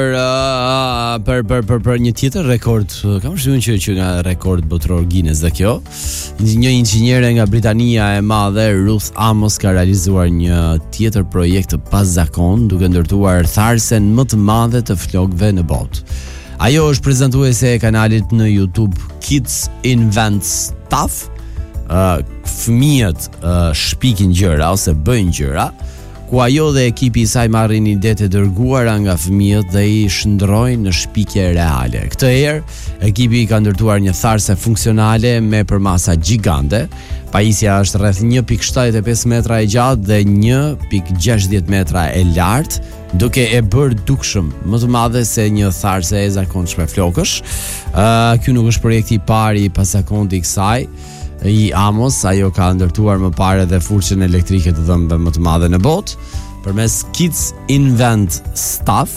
për një tjetër rekord, kam përshtypjen që nga rekord botëror Guinness dhe kjo. Një inxhiniere nga Britania e Madhe, Ruth Amos, ka realizuar një tjetër projekt të pazakon duke ndërtuar tharsen më të madhe të flokëve në botë. Ajo është prezantuese e kanalit në YouTube Kids Invent Stuff. Fëmijët shpikin gjëra ose bëjnë gjëra, ku ajo dhe ekipi i saj marrin ide të dërguara nga fëmijët dhe i shndrojnë në shpikje reale. Këtë herë, ekipi ka ndërtuar një tharse funksionale me përmasa gjigante. Pajisja është rreth 1.75 metra e gjatë dhe 1.60 metra e lartë, duke e bërë dukshëm më të madhe se një tharse e zakonshme flokësh. Ky nuk është projekti i parë i pazakontit i kësaj i Amos. Ajo ka ndërtuar më parë edhe furçën elektrike të dhëmbëve më të madhe në botë përmes Kids Invent Stuff.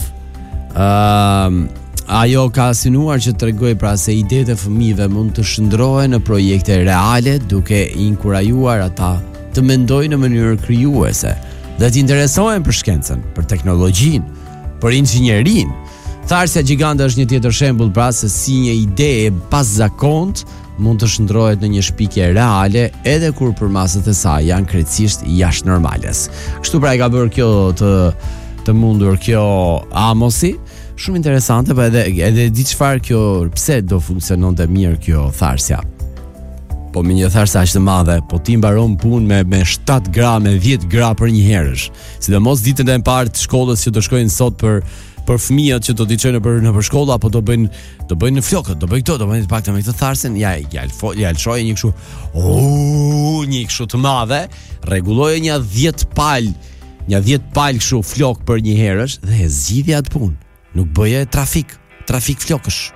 Ajo ka synuar që tregoj pra se idetë e fëmijëve mund të shndrohen në projekte reale, duke i inkurajuar ata të mendojnë në mënyrë krijuese dhe të interesohen për shkencën, për teknologjinë, për inxhinerinë. Tharsja gjigante është një tjetër shembull pra se si një ide e pazakontë mund të shndrohet në një shpikje reale edhe kur përmasat e saj janë krejtësisht jashtë normales. Kështu pra e ka bërë kjo të mundur kjo Amosi. Shumë interesante, po edhe di çfarë kjo, pse do funksiononte mirë kjo tharsja. Po me një tharsë aq të madhe, po ti mbaron punë me 7 gra, me 10 gra për një herësh. Sidomos ditën e parë të shkollës që do shkojnë sot për fëmijët që do t'i çojnë në shkollë, apo do bëjnë në flokët, do bëjnë këto, do bëjnë pakta me këtë tharsen, ja lëshoj një kështu, një kështu të madhe, rregulloje një 10 palë kështu flok për një herësh dhe e zgjidhja atë punë. Nuk bëje trafik flokësh.